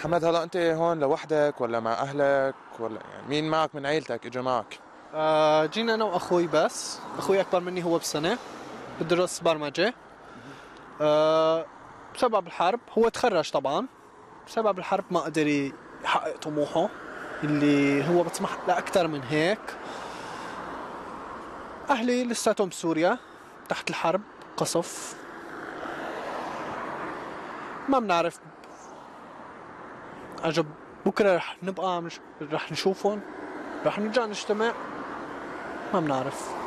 حمد، هلا انت هون لوحدك ولا مع اهلك ولا يعني مين معك من عيلتك اجى معك؟ جينا انا واخوي بس. اخوي اكبر مني هو بسنة، بدرس برمجة. بسبب الحرب هو تخرج طبعا، بسبب الحرب ما قدر يحقق طموحه اللي هو بطمح لأكثر من هيك. أهلي لساتهم بسوريا تحت الحرب، قصف. ما بنعرف عجب بكرة رح نبقى رح نشوفهم، رح نرجع نجتمع، ما بنعرف.